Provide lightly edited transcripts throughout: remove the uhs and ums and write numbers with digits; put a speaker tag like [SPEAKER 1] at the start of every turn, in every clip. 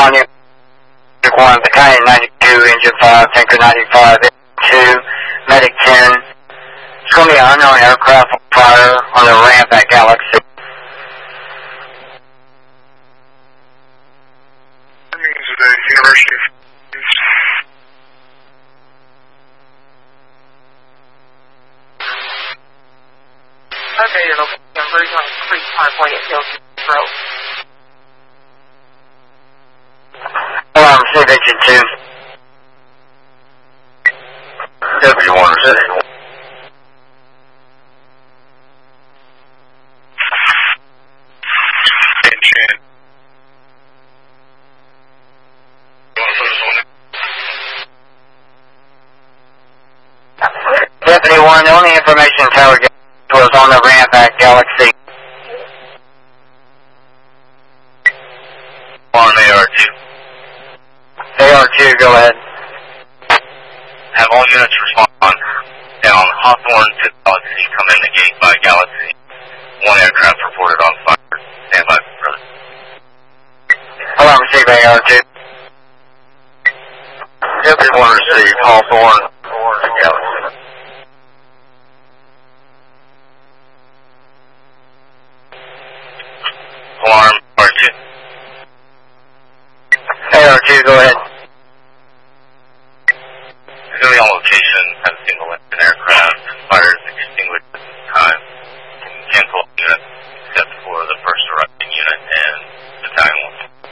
[SPEAKER 1] on you. 1, Battalion 92, Engine 5, Tanker 95, 2, Medic 10. It's going to be an unknown aircraft on fire on the ramp at Galaxy.
[SPEAKER 2] University.
[SPEAKER 3] Okay, your location number is on Creek Parkway at Hilton Road.
[SPEAKER 1] Alarm, receive Engine 2.
[SPEAKER 2] W1 receive.
[SPEAKER 1] Deputy 1, the only information Tower was on the ramp at Galaxy.
[SPEAKER 2] On AR2.
[SPEAKER 1] AR2, go ahead.
[SPEAKER 2] Have all units respond. Down Hawthorne to Galaxy. Come in the gate by Galaxy. 1 aircraft reported on fire. Stand by, brother.
[SPEAKER 1] Alarm, receive AR2.
[SPEAKER 2] Deputy 1 receive Hawthorne to Galaxy. Alarm, R2.
[SPEAKER 1] AR2, go ahead.
[SPEAKER 2] Civilian on location, has a single engine aircraft. Fire is extinguished at this time. Cancel unit except for the first arriving unit and Battalion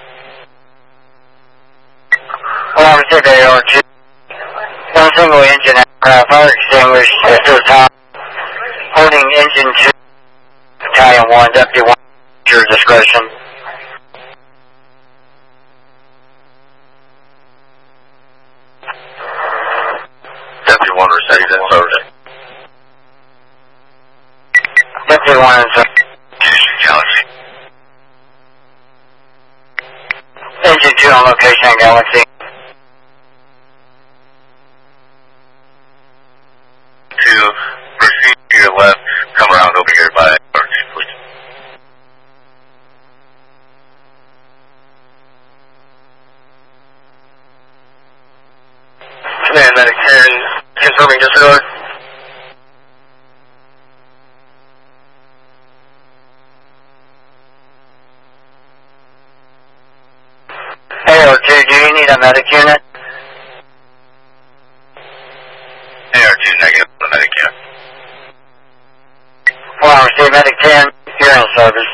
[SPEAKER 2] 1.
[SPEAKER 1] Alarm, receive AR2. One single engine aircraft, fire extinguished at this time. Holding Engine 2, Battalion 1, Deputy 1, your discretion.
[SPEAKER 2] Deputy 1 received and voted.
[SPEAKER 1] Deputy 1 is
[SPEAKER 2] Galaxy.
[SPEAKER 1] Engine 2 on location at Galaxy.
[SPEAKER 2] To proceed to your left, come around over here by R2, please. Command Medic 10, confirming disregard.
[SPEAKER 1] AR2, do you need a medic unit?
[SPEAKER 2] AR2 negative, the medic unit.
[SPEAKER 1] Alarm, receive Medic 10, you're in service.